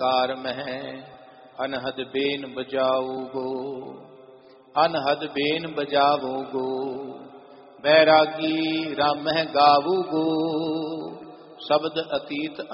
ਕਾਰ ਮਹਿ ਅਨਹਦ ਬੇਨ ਬਜਾਊਗੋ, ਅਨਹਦ ਬੇਨ ਬਜਾਵੋਗੋ। ਬੈਰਾਗੀ ਰਾਮਹਿ ਗਾਵੂਗੋ, ਸ਼ਬਦ ਅਤੀਤ